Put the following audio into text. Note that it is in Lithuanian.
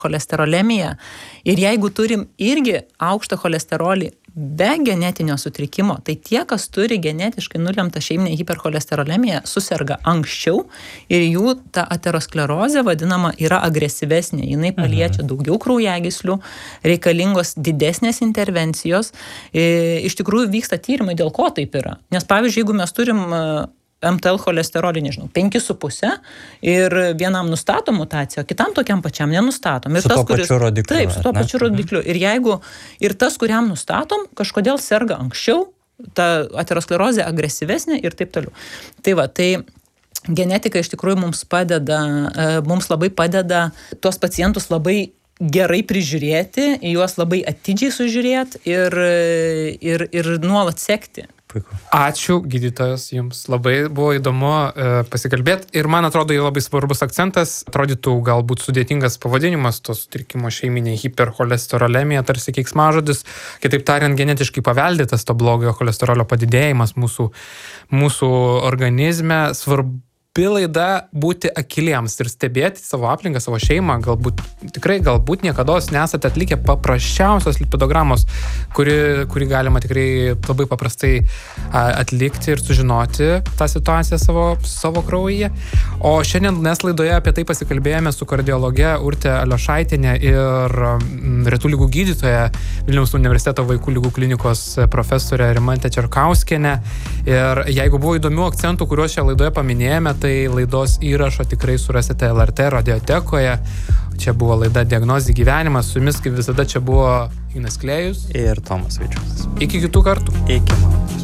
cholesterolemiją. Ir jeigu turim irgi aukštą cholesterolį be genetinio sutrikimo, tai tie, kas turi genetiškai nulemtą šeiminę hipercholesterolemiją, suserga anksčiau ir jų ta aterosklerozė vadinama yra agresyvesnė. Jinai paliečia daugiau kraujagyslių, reikalingos didesnės intervencijos. Iš tikrųjų vyksta tyrimai, dėl ko taip yra. Nes pavyzdžiui, jeigu mes turim MTL cholesterolį, 5,5 ir vienam nustatom mutaciją, o kitam tokiam pačiam nenustatom. Ir su to pačiu rodikliu. Taip, su to pačiu rodikliu. Ir tas, kuriam nustatom, kažkodėl serga anksčiau, ta aterosklerozė agresyvesnė ir taip toliau. Tai genetika iš tikrųjų mums labai padeda tuos pacientus labai gerai prižiūrėti, juos labai atidžiai sužiūrėti ir nuolat sekti. Puiku. Ačiū, gydytojas, jums labai buvo įdomu pasikalbėti ir man atrodo, jį labai svarbus akcentas, atrodytų galbūt sudėtingas pavadinimas to sutrikimo šeiminė hipercholesterolemija, tarsi keiksmažodis, kitaip tariant, genetiškai paveldėtas to blogojo cholesterolio padidėjimas mūsų organizme. Svarbu laida būti akyliems ir stebėti savo aplinką, savo šeimą. Galbūt niekados nesate atlikę paprasčiausios lipidogramos, kuri galima tikrai labai paprastai atlikti ir sužinoti tą situaciją savo kraujyje. O šiandien mes laidoje apie tai pasikalbėjome su kardiologe Urte Aliošaitiene ir retų lygų gydytoja Vilniaus universiteto vaikų lygų klinikos profesorė Rimantė Čerkauskienė. Ir jeigu buvo įdomių akcentų, kuriuos šią laidoje paminėjome, tai laidos įrašą tikrai surasite LRT radiotekoje. Čia buvo laida Diagnozė gyvenimas. Su jumis, kaip visada, čia buvo Ignas Klėjus ir Tomas Vaičiūnas. Iki kitų kartų. Iki.